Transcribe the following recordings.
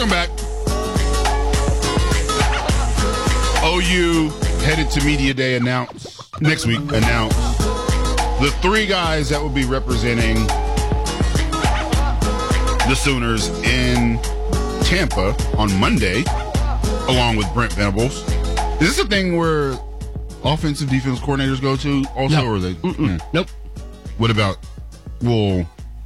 Welcome back. OU headed to Media Day next week announced the 3 guys that will be representing the Sooners in Tampa on Monday, along with Brent Venables. Is this a thing where offensive defense coordinators go to also, no. or are they? Nope. What about will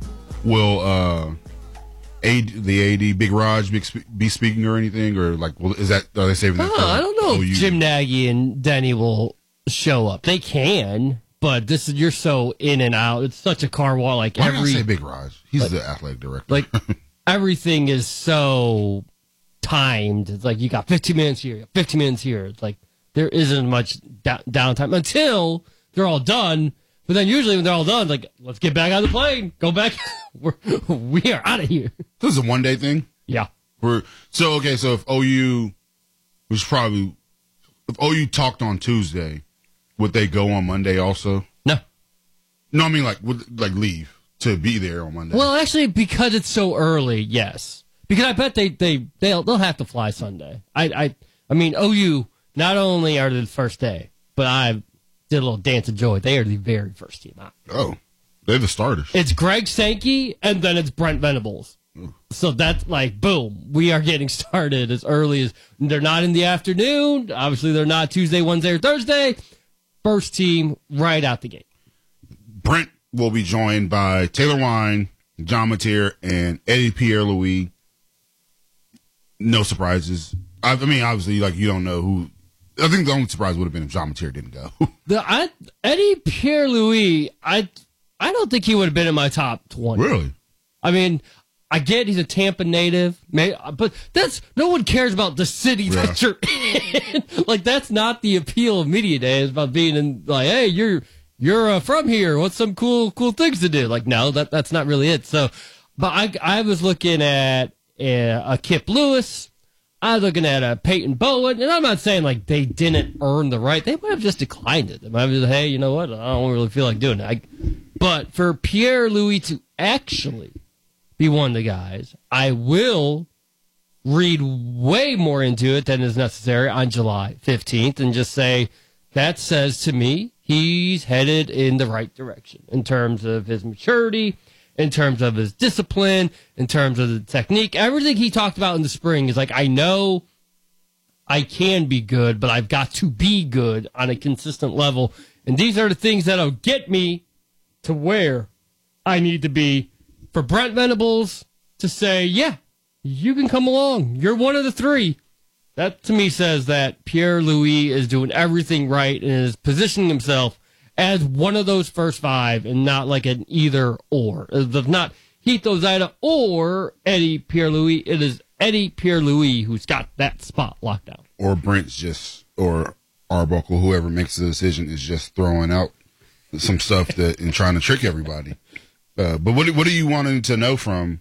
the AD Big Raj be speaking or anything, or like are they saving that? I don't know if Jim Nagy and Denny will show up. They can, but you're so in and out. It's such a car wall. Like Why did I say Big Raj? He's the athletic director. Like everything is so timed. It's like you got 15 minutes here, 15 minutes here. It's like there isn't much downtime until they're all done. But then usually when they're all done, like, let's get back on the plane, go back. We are out of here. This is a one-day thing? Yeah. So if OU talked on Tuesday, would they go on Monday also? No, I mean would leave to be there on Monday. Well, actually, because it's so early, yes. Because I bet they'll have to fly Sunday. I mean, OU not only are the first day, but I did a little dance of joy. They are the very first team out. Oh, they're the starters. It's Greg Sankey, and then it's Brent Venables. So that's like, boom, we are getting started as early as they're not in the afternoon. Obviously, they're not Tuesday, Wednesday, or Thursday. First team right out the gate. Brent will be joined by Taylor Wine, John Mateer, and Eddie Pierre-Louis. No surprises. I mean, obviously, you don't know who. I think the only surprise would have been if John Mateer didn't go. Eddie Pierre-Louis, I don't think he would have been in my top 20. Really? I mean, I get he's a Tampa native, but no one cares about the city that you're in. Like, that's not the appeal of Media Day. It's about being in, like, hey, you're from here. What's some cool things to do? Like, no, that's not really it. So, but I was looking at a Kip Lewis. I was looking at a Peyton Bowen, and I'm not saying like they didn't earn the right. They might have just declined it. They might have just, hey, you know what? I don't really feel like doing it. But for Pierre-Louis to actually be one of the guys, I will read way more into it than is necessary on July 15th and just say that says to me he's headed in the right direction in terms of his maturity, in terms of his discipline, in terms of the technique. Everything he talked about in the spring is like, I know I can be good, but I've got to be good on a consistent level. And these are the things that'll get me to where I need to be for Brent Venables to say, yeah, you can come along. You're one of the 3. That to me says that Pierre-Louis is doing everything right and is positioning himself as one of those first 5 and not like an either or. It's not Heath Ozaida or Eddie Pierre-Louis. It is Eddie Pierre-Louis who's got that spot locked down. Or Brent's or Arbuckle, whoever makes the decision, is just throwing out some stuff and trying to trick everybody. But what are you wanting to know from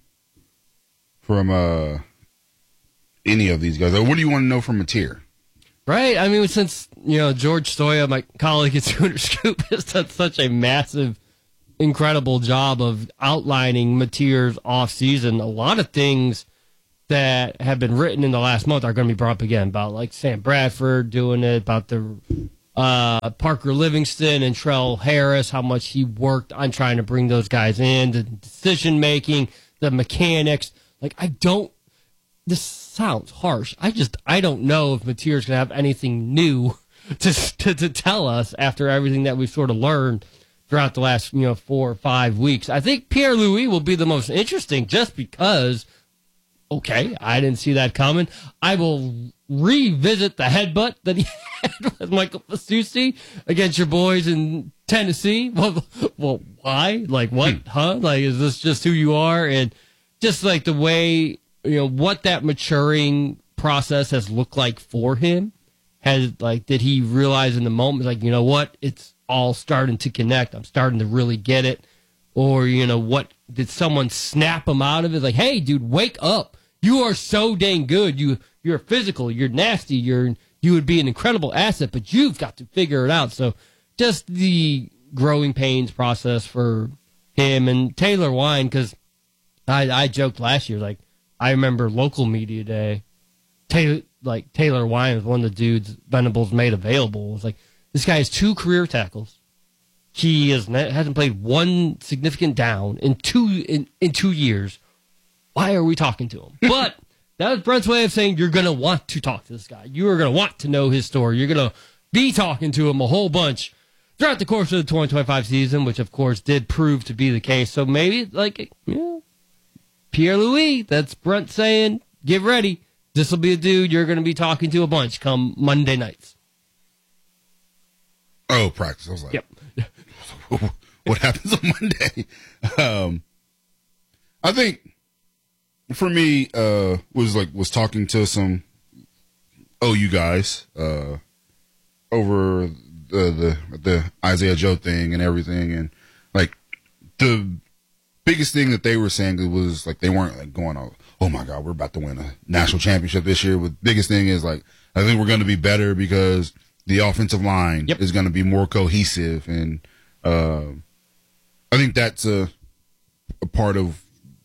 any of these guys? Or what do you want to know from Mateer? Right. I mean, since, George Stoya, my colleague at Sooner Scoop, has done such a massive, incredible job of outlining Mateer's offseason, a lot of things that have been written in the last month are going to be brought up again about, like, Sam Bradford doing it, about the Parker Livingston and Trell Harris, how much he worked on trying to bring those guys in, the decision-making, the mechanics. Like, this sounds harsh. I don't know if Mateer's going to have anything new to tell us after everything that we've sort of learned throughout the last 4 or 5 weeks. I think Pierre-Louis will be the most interesting just because, okay, I didn't see that coming. I will revisit the headbutt that he had with Michael Fasusi against your boys in Tennessee. Well, why? Like, what? Huh? Like, is this just who you are? And just like the way, what that maturing process has looked like for him. Did he realize in the moment, like, you know what? It's all starting to connect. I'm starting to really get it. Or, what? Did someone snap him out of it? Like, hey, dude, wake up. You are so dang good. You're physical. You're nasty. You would be an incredible asset, but you've got to figure it out. So just the growing pains process for him and Taylor Wine, because I joked last year, like, I remember local media day, Taylor Wine was one of the dudes Venables made available. It was like, this guy has 2 career tackles. He hasn't played one significant down in 2 years. Why are we talking to him? But that was Brent's way of saying you're going to want to talk to this guy. You are going to want to know his story. You're going to be talking to him a whole bunch throughout the course of the 2025 season, which, of course, did prove to be the case. So maybe, Pierre-Louis, that's Brent saying, get ready. This will be a dude you're going to be talking to a bunch come Monday nights. Oh, practice. I was like, yep. What happens on Monday? I think for me, was talking to some OU guys over the Isaiah Joe thing and everything, and like the biggest thing that they were saying was like they weren't like going, oh my God, we're about to win a national championship this year. But the biggest thing is like I think we're going to be better because the offensive line is going to be more cohesive, and I think that's a part of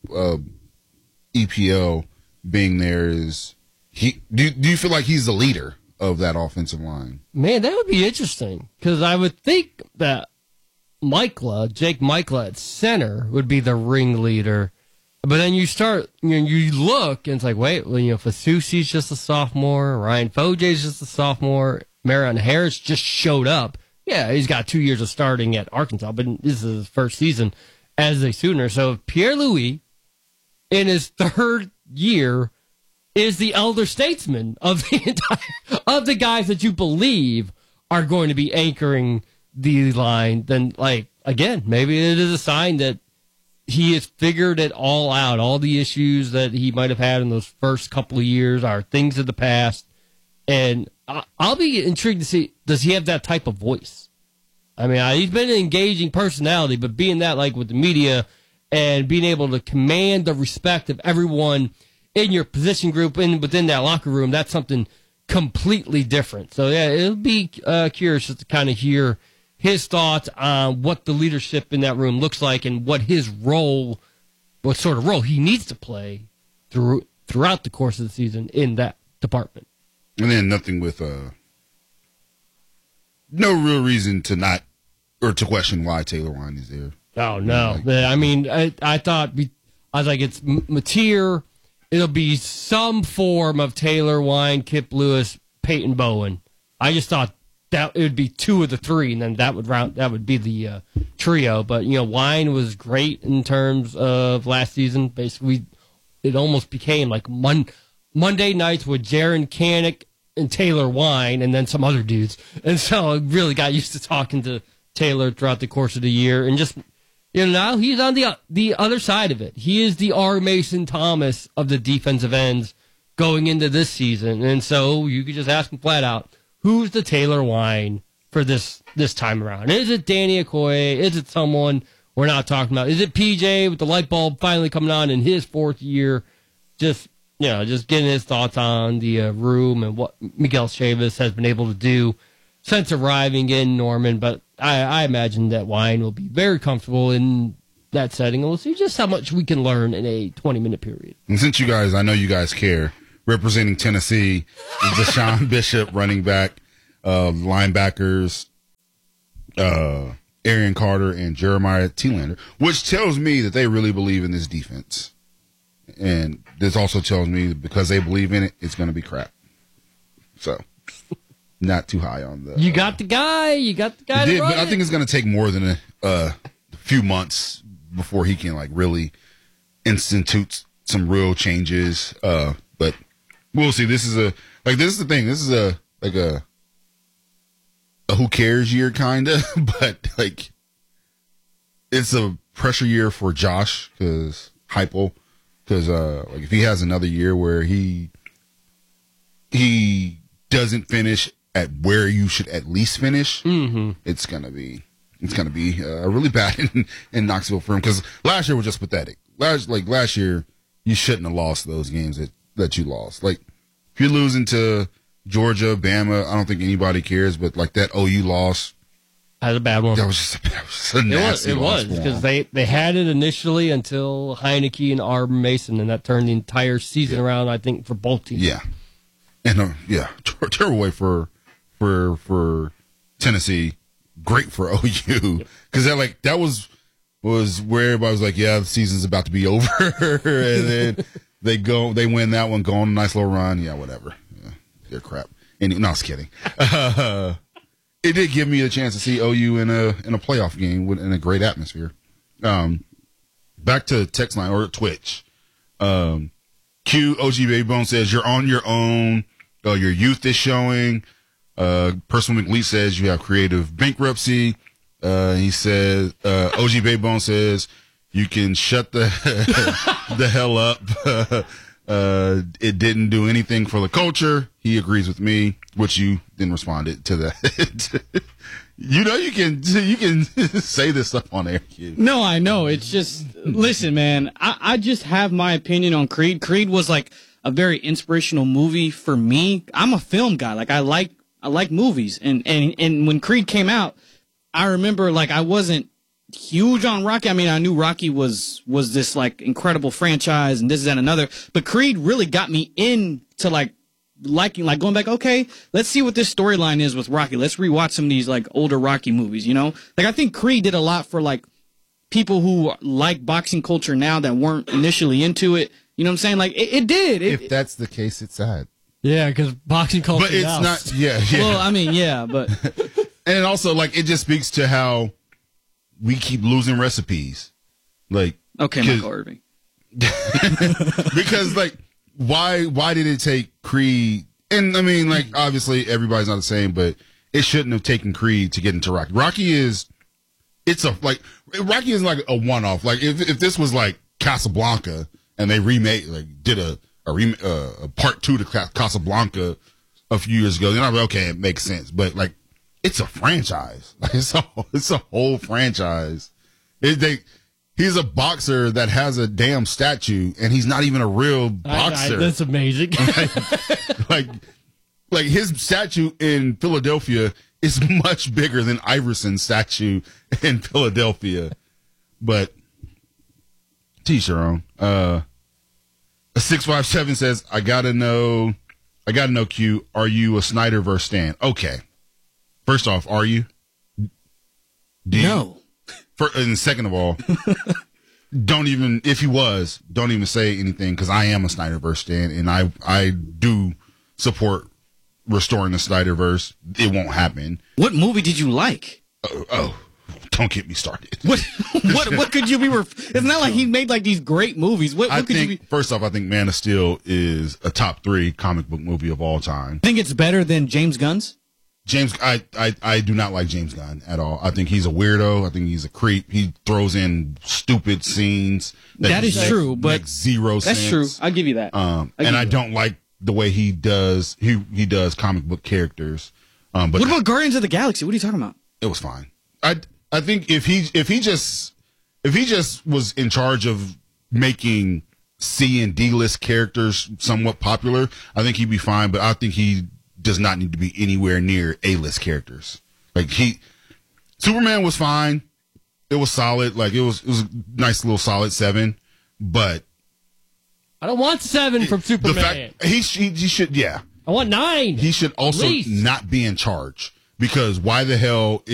EPL being there. Is he? Do you feel like he's the leader of that offensive line? Man, that would be interesting because I would think that Jake Michla at center would be the ringleader. But then you start, you look, and it's like, wait, Fasusi's just a sophomore, Ryan Foje's just a sophomore, Marion Harris just showed up. Yeah, he's got 2 years of starting at Arkansas, but this is his first season as a Sooner. So Pierre-Louis, in his 3rd year, is the elder statesman of the guys that you believe are going to be anchoring the line. Then, again, maybe it is a sign that he has figured it all out. All the issues that he might have had in those first couple of years are things of the past. And I'll be intrigued to see, does he have that type of voice? I mean, he's been an engaging personality, but being that with the media and being able to command the respect of everyone in your position group and within that locker room, that's something completely different. So, yeah, it'll be curious just to kind of hear his thoughts on what the leadership in that room looks like and what sort of role he needs to play throughout the course of the season in that department. And then nothing with no real reason to not or to question why Taylor Wine is there. Oh no! I mean, I thought I was like, it's Mateer. It'll be some form of Taylor Wine, Kip Lewis, Peyton Bowen. I just thought that it would be 2 of the 3, and then that would be the trio. But Wine was great in terms of last season. Basically, it almost became like Monday nights with Jaron Canick and Taylor Wine, and then some other dudes. And so I really got used to talking to Taylor throughout the course of the year, and just now he's on the other side of it. He is the R. Mason Thomas of the defensive ends going into this season, and so you could just ask him flat out, who's the Taylor Wine for this time around? Is it Danny Okoye? Is it someone we're not talking about? Is it PJ with the light bulb finally coming on in his 4th year? Just getting his thoughts on the room and what Miguel Chavis has been able to do since arriving in Norman. But I imagine that Wine will be very comfortable in that setting, and we'll see just how much we can learn in a 20-minute period. And since I know you guys care, representing Tennessee is Deshaun Bishop, running back, linebackers, Arian Carter and Jeremiah Thielander, which tells me that they really believe in this defense. And this also tells me that because they believe in it, it's going to be crap. So, not too high on the. You got the guy. But I think it's going to take more than a few months before he can really institute some real changes. But we'll see. This is the thing. This is a who cares year kind of, but it's a pressure year for Josh because Heupel. Because if he has another year where he doesn't finish at where you should at least finish, it's gonna be really bad in Knoxville for him. Because last year was just pathetic. Last year, you shouldn't have lost those games that you lost. If you're losing to Georgia, Bama, I don't think anybody cares. But that OU loss, That was a bad one. That was just a nasty It was because they had it initially until Heineke and Arbor Mason, and that turned the entire season around. I think for both teams. Yeah, and terrible way for Tennessee. Great for OU because that was where everybody was like, yeah, the season's about to be over, and then they win that one, go on a nice little run. Yeah, whatever. Yeah, they're crap. And no, I was kidding. It did give me a chance to see OU in a playoff game in a great atmosphere. Back to text line or Twitch. Q OG Baby Bone says you're on your own. Your youth is showing. Personal McLeet says you have creative bankruptcy. He says OG Baby Bone says you can shut the the hell up. It didn't do anything for the culture. He agrees with me, which you then responded to that. You can say this stuff on air, kid. No, I know. It's just, listen, man, I just have my opinion on Creed. Creed was like a very inspirational movie for me. I'm a film guy. Like I like movies. And when Creed came out, I remember like I wasn't huge on Rocky. I mean, I knew Rocky was this like incredible franchise and this, that, and another, but Creed really got me into liking, going back, okay, let's see what this storyline is with Rocky. Let's rewatch some of these like older Rocky movies, you know? Like I think Creed did a lot for like people who like boxing culture now that weren't initially into it. You know what I'm saying? Like it did. If that's the case, it's sad. Yeah, because boxing culture. But it's now. not. Yeah. Well, I mean, yeah, but And also, like, it just speaks to how we keep losing recipes. Like, okay, Michael Irving. Because, like, why did it take Creed? And I mean, like, obviously everybody's not the same, but it shouldn't have taken Creed to get into Rocky. Rocky isn't like a one-off. Like, if this was like Casablanca and they remade, like, did a part 2 to Casablanca a few years ago, then I'd be okay, it makes sense. But like, it's a franchise. Like, it's a whole franchise. He's a boxer that has a damn statue, and he's not even a real boxer. That's amazing. like his statue in Philadelphia is much bigger than Iverson's statue in Philadelphia. But teach your own. A 657 says, I gotta know, Q, are you a Snyderverse stan? Okay. First off, are you? No. And second of all, if he was, don't even say anything, because I am a Snyderverse stan, and I do support restoring the Snyderverse. It won't happen. What movie did you like? Don't get me started. What could you be? It's not like he made like these great movies. What could you be? First off, I think Man of Steel is a top 3 comic book movie of all time. Think it's better than James Gunn's? I do not like James Gunn at all. I think he's a weirdo. I think he's a creep. He throws in stupid scenes. That is true, but makes zero sense. That's true. I'll give you that. I don't like the way he does comic book characters. But what about Guardians of the Galaxy? What are you talking about? It was fine. I think if he just was in charge of making C and D list characters somewhat popular, I think he'd be fine. But I think he does not need to be anywhere near A-list characters. Like Superman was fine. It was solid. Like it was a nice little solid 7. But I don't want 7 from Superman. The fact, he should, yeah. I want 9. He should also least. not be in charge, because why the hell